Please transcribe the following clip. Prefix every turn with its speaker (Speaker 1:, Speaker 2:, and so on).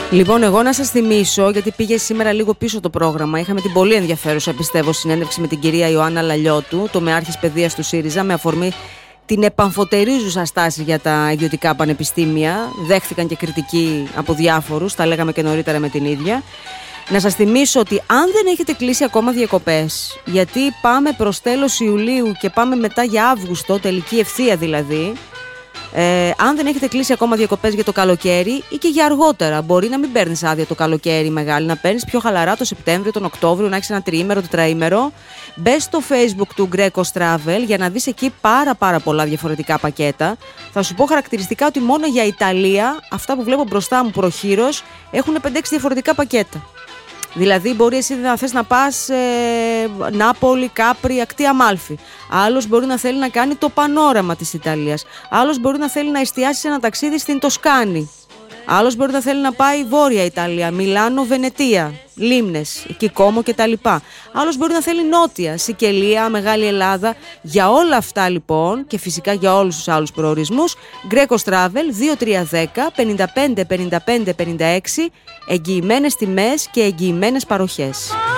Speaker 1: Λοιπόν, εγώ να σας θυμίσω, γιατί πήγε σήμερα λίγο πίσω το πρόγραμμα. Είχαμε την πολύ ενδιαφέρουσα, πιστεύω, συνέντευξη με την κυρία Ιωάννα Λαλιώτου, τομεάρχης παιδείας του ΣΥΡΙΖΑ, με αφορμή την επαμφωτερίζουσα στάση για τα ιδιωτικά πανεπιστήμια. Δέχθηκαν και κριτική από διάφορους, τα λέγαμε και νωρίτερα με την ίδια. Να σας θυμίσω ότι αν δεν έχετε κλείσει ακόμα διακοπές, γιατί πάμε προς τέλος Ιουλίου και πάμε μετά για Αύγουστο, τελική ευθεία δηλαδή. Αν δεν έχετε κλείσει ακόμα διακοπές για το καλοκαίρι ή και για αργότερα, μπορεί να μην παίρνεις άδεια το καλοκαίρι μεγάλη, να παίρνεις πιο χαλαρά το Σεπτέμβριο, τον Οκτώβριο, να έχεις ένα τριήμερο, τετραήμερο. Μπες στο Facebook του Greco Travel για να δεις εκεί πάρα πολλά διαφορετικά πακέτα. Θα σου πω χαρακτηριστικά ότι μόνο για Ιταλία, αυτά που βλέπω μπροστά μου προχείρως, έχουν 5-6 διαφορετικά πακέτα. Δηλαδή μπορεί εσύ να θες να πας Νάπολη, Κάπρι, ακτή Αμάλφη. Άλλος μπορεί να θέλει να κάνει το πανόραμα της Ιταλίας. Άλλος μπορεί να θέλει να εστιάσει σε ένα ταξίδι στην Τοσκάνη. Άλλος μπορεί να θέλει να πάει Βόρεια Ιταλία, Μιλάνο, Βενετία, Λίμνες, εκεί Κόμο κτλ. Άλλος μπορεί να θέλει Νότια, Σικελία, Μεγάλη Ελλάδα. Για όλα αυτά λοιπόν και φυσικά για όλους τους άλλους προορισμούς, Greco Travel 2310 55 55 56, εγγυημένες τιμές και εγγυημένες παροχές.